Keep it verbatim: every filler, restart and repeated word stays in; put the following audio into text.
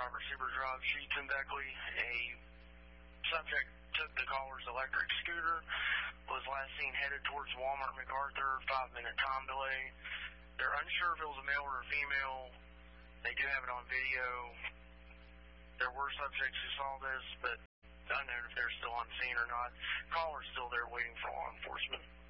Robert Super Drive, Sheets and Beckley. A subject took the caller's electric scooter, was last seen headed towards Walmart MacArthur, five-minute time delay. They're unsure if it was a male or a female. They do have it on video. There were subjects who saw this, but unknown if they're still on scene or not. Caller's still there waiting for law enforcement.